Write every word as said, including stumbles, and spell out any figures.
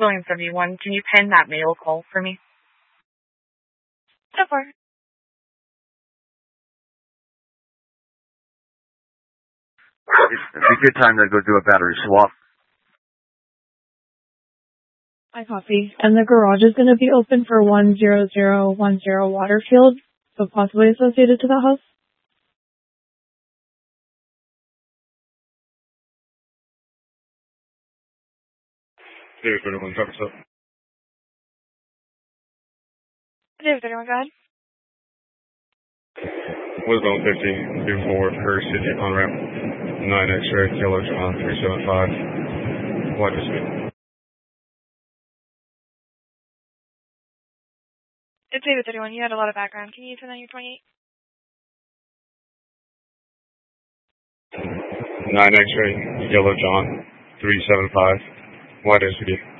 William seventy-one, can you pin that mail call for me? So far. It'd be a good time to go do a battery swap. I copy. And the garage is going to be open for one zero zero one zero Waterfield, so possibly associated to the house. David thirty-one, cover up. David thirty-one, go ahead. Wisdom fifty, two four, First City on ramp, nine X-ray, Kilo John, three seven five, White District. It's David thirty-one, you had a lot of background. Can you turn on your twenty-eight? nine X-ray, Yellow John, three seven five, White District.